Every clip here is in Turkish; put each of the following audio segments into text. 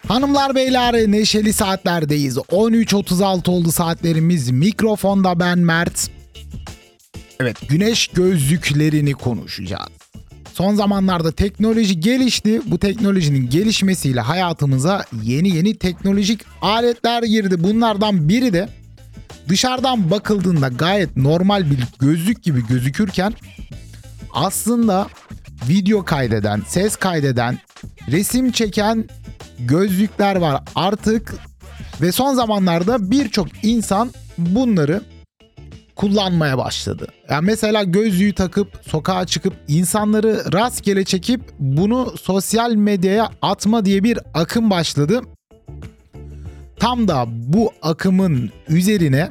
Hanımlar beyler, neşeli saatlerdeyiz. 13.36 oldu saatlerimiz. Mikrofonda ben Mert. Evet, güneş gözlüklerini konuşacağız. Son zamanlarda teknoloji gelişti. Bu teknolojinin gelişmesiyle hayatımıza yeni teknolojik aletler girdi. Bunlardan biri de dışarıdan bakıldığında gayet normal bir gözlük gibi gözükürken aslında video kaydeden, ses kaydeden, resim çeken gözlükler var artık ve son zamanlarda birçok insan bunları kullanmaya başladı. Yani mesela gözlüğü takıp sokağa çıkıp insanları rastgele çekip bunu sosyal medyaya atma diye bir akım başladı. Tam da bu akımın üzerine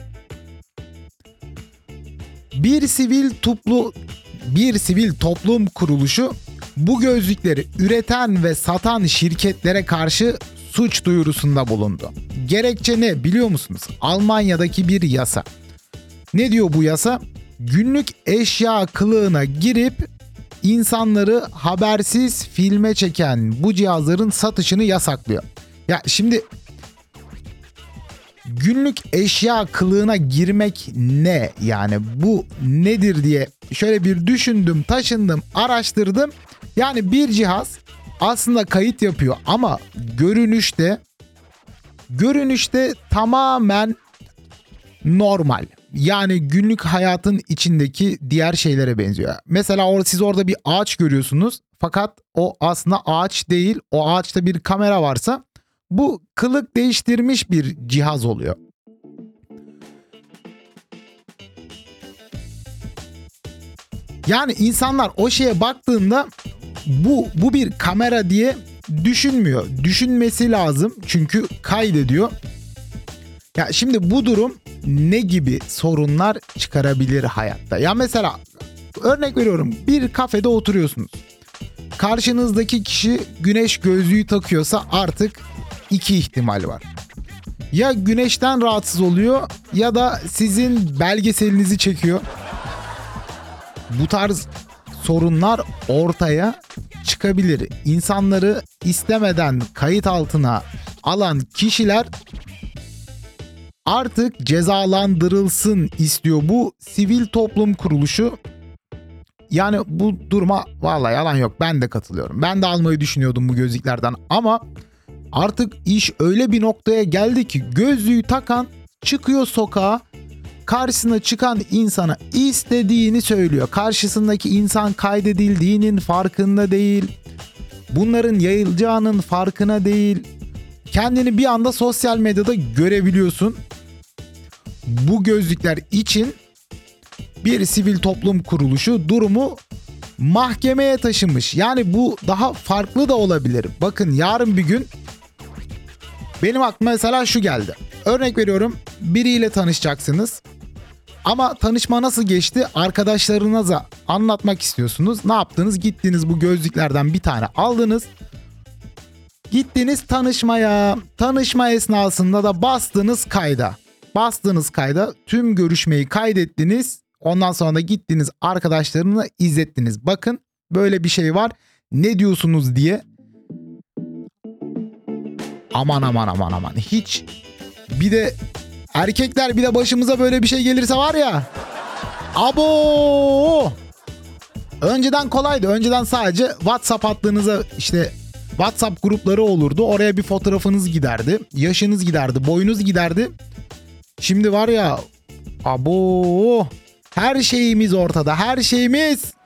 bir sivil toplum kuruluşu bu gözlükleri üreten ve satan şirketlere karşı suç duyurusunda bulundu. Gerekçe ne biliyor musunuz? Almanya'daki bir yasa. Ne diyor bu yasa? Günlük eşya kılığına girip insanları habersiz filme çeken bu cihazların satışını yasaklıyor. Ya şimdi günlük eşya kılığına girmek ne? Yani bu nedir diye şöyle bir düşündüm, taşındım, araştırdım. Yani bir cihaz aslında kayıt yapıyor ama görünüşte tamamen normal. Yani günlük hayatın içindeki diğer şeylere benziyor. Mesela siz orada bir ağaç görüyorsunuz fakat o aslında ağaç değil. O ağaçta bir kamera varsa bu kılık değiştirmiş bir cihaz oluyor. Yani insanlar o şeye baktığında bu bir kamera diye düşünmüyor. Düşünmesi lazım çünkü kaydediyor. Ya şimdi bu durum ne gibi sorunlar çıkarabilir hayatta? Ya mesela örnek veriyorum, bir kafede oturuyorsunuz. Karşınızdaki kişi güneş gözlüğü takıyorsa artık iki ihtimal var. Ya güneşten rahatsız oluyor ya da sizin belgeselinizi çekiyor. Bu tarz sorunlar ortaya çıkabilir. İnsanları istemeden kayıt altına alan kişiler artık cezalandırılsın istiyor bu sivil toplum kuruluşu. Yani bu duruma vallahi yalan yok, ben de katılıyorum. Ben de almayı düşünüyordum bu gözlüklerden ama artık iş öyle bir noktaya geldi ki gözlüğü takan çıkıyor sokağa, karşısına çıkan insana istediğini söylüyor. Karşısındaki insan kaydedildiğinin farkında değil. Bunların yayılacağının farkına değil. Kendini bir anda sosyal medyada görebiliyorsun. Bu gözlükler için bir sivil toplum kuruluşu durumu mahkemeye taşımış. Yani bu daha farklı da olabilir. Bakın yarın bir gün benim aklıma mesela şu geldi. Örnek veriyorum, biriyle tanışacaksınız. Ama tanışma nasıl geçti? Arkadaşlarınıza anlatmak istiyorsunuz. Ne yaptınız? Gittiniz bu gözlüklerden bir tane aldınız. Gittiniz tanışmaya. Tanışma esnasında da bastınız kayda. Tüm görüşmeyi kaydettiniz. Ondan sonra da gittiniz arkadaşlarına izlettiniz. Bakın böyle bir şey var. Ne diyorsunuz diye. Aman. Hiç. Bir de erkekler, bir de başımıza böyle bir şey gelirse var ya. Abo! Önceden kolaydı. Önceden sadece WhatsApp hattınıza işte WhatsApp grupları olurdu. Oraya bir fotoğrafınız giderdi. Yaşınız giderdi. Boyunuz giderdi. Şimdi var ya, abo! Her şeyimiz ortada. Her şeyimiz.